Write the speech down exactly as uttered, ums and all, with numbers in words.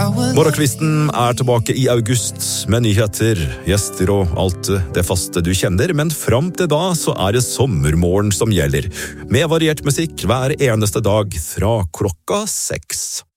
Morgenkvisten er tilbake i august med nyheter, gjester og alt det faste du kjenner, men fram til da så er det sommermorgen som gjelder, med variert musikk hver eneste dag fra klokka seks.